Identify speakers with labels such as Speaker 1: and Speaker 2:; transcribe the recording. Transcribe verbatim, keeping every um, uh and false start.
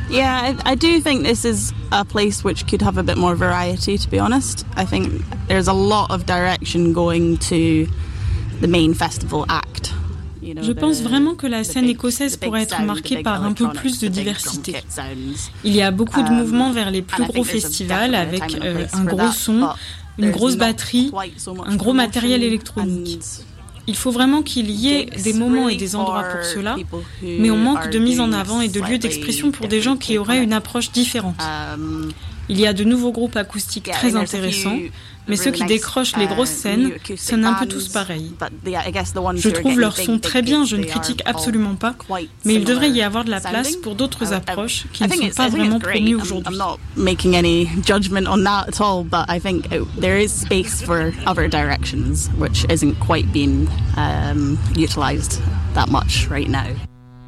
Speaker 1: Yeah, I, I do think this is a place which could have a bit more variety, to be honest. I think there's a lot of direction going to the main festival act.
Speaker 2: Je pense vraiment que la scène écossaise pourrait être marquée par un peu plus de diversité. Il y a beaucoup de mouvements vers les plus gros festivals avec euh, un gros son, une grosse batterie, un gros matériel électronique. Il faut vraiment qu'il y ait des moments et des endroits pour cela, mais on manque de mise en avant et de lieux d'expression pour des gens qui auraient une approche différente. Il y a de nouveaux groupes acoustiques très intéressants, mais ceux qui décrochent les grosses scènes sonnent un peu tous pareils. Je trouve leur son très bien, je ne critique absolument pas, mais il devrait y avoir de la place pour d'autres approches qui ne sont pas vraiment promues aujourd'hui.
Speaker 1: Making any judgment on that at all, but I think there is space for other directions, which isn't quite being um, utilised that much right now.